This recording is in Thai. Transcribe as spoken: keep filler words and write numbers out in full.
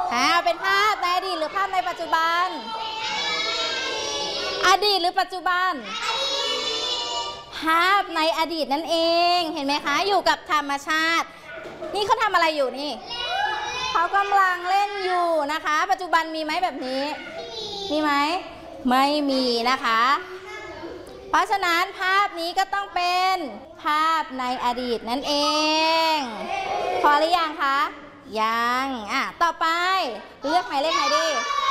อ่าเป็นภาพในอดีตหรือภาพในปัจจุบันอดีตหรือปัจจุบันภาพในอดีตนั่นเองเห็นไหมคะอยู่กับธรรมชาตินี่เขาทำอะไรอยู่นี่เขากำลังเล่นอยู่นะคะปัจจุบันมีไหมแบบนี้มีไหมไม่มีนะคะเพราะฉะนั้นภาพนี้ก็ต้องเป็นภาพในอดีตนั่นเองพอหรือยังคะยังอ่ะต่อไปเลือกหมายเลขไหนดี